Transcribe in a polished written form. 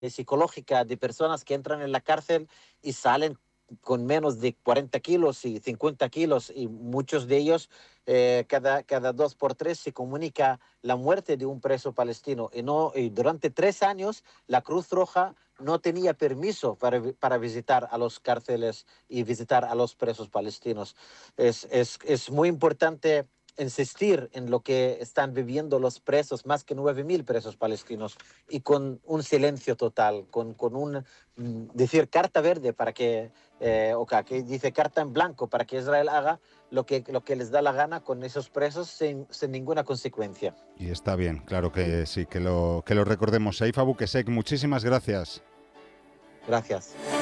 psicológica de personas que entran en la cárcel y salen con menos de 40 kilos y 50 kilos, y muchos de ellos, cada 2 por 3 se comunica la muerte de un preso palestino. Y durante 3 años la Cruz Roja no tenía permiso para visitar a los cárceles y visitar a los presos palestinos. Es muy importante insistir en lo que están viviendo los presos, más que 9.000 presos palestinos, y con un silencio total, con un decir carta verde para que, que dice carta en blanco para que Israel haga lo que les da la gana con esos presos sin ninguna consecuencia. Y está bien, claro que sí, que lo recordemos. Seif Abu Qusseq, muchísimas gracias. Gracias.